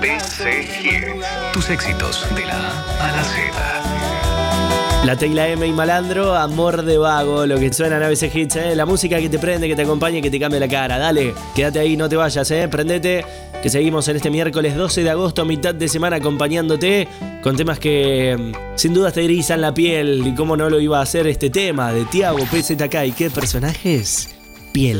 ABC Hits. Tus éxitos de la A a la Z. La Tecla M y Malandro, Amor de Vago, lo que suena en ABC Hits, la música que te prende, que te acompaña y que te cambia la cara. Dale, quédate ahí, no te vayas, prendete, que seguimos en este miércoles 12 de agosto, mitad de semana, acompañándote con temas que sin dudas te erizan la piel. Y cómo no lo iba a hacer este tema de Tiago PZK. ¿Y qué personajes? Piel.